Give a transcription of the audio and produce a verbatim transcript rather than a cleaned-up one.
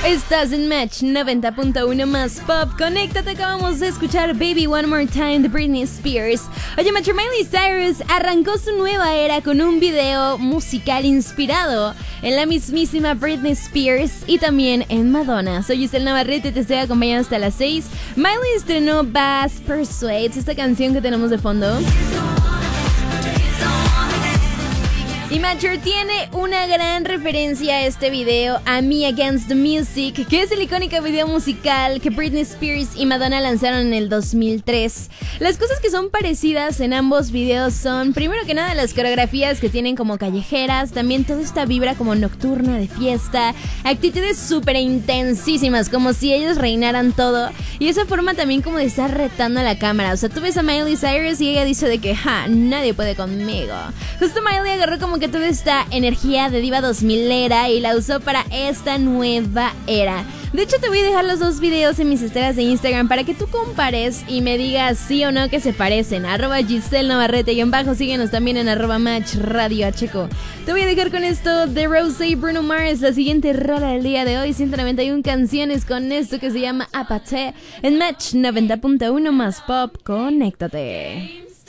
Estás en Match noventa punto uno más Pop. Conéctate, acabamos de escuchar Baby One More Time de Britney Spears. Oye, macho, Miley Cyrus arrancó su nueva era con un video musical inspirado en la mismísima Britney Spears y también en Madonna. Soy Giselle Navarrete, te estoy acompañando hasta las seis. Miley estrenó Bass Persuades, esta canción que tenemos de fondo. Y Mature tiene una gran referencia a este video, a Me Against the Music, que es el icónico video musical que Britney Spears y Madonna lanzaron en el dos mil tres. Las cosas que son parecidas en ambos videos son, primero que nada, las coreografías que tienen como callejeras, también toda esta vibra como nocturna de fiesta, actitudes súper intensísimas, como si ellos reinaran todo, y esa forma también como de estar retando a la cámara. O sea, tú ves a Miley Cyrus y ella dice de que, ja, nadie puede conmigo. Justo Miley agarró como que toda esta energía de diva dos milera y la usó para esta nueva era. De hecho, te voy a dejar los dos videos en mis historias de Instagram para que tú compares y me digas sí o no que se parecen. Arroba Giselle Navarrete y en bajo síguenos también en arroba Match Radio Checo. Te voy a dejar con esto de Rosé y Bruno Mars, la siguiente rola del día de hoy. ciento noventa y una canciones con esto que se llama Apathy en Match noventa punto uno más Pop. Conéctate.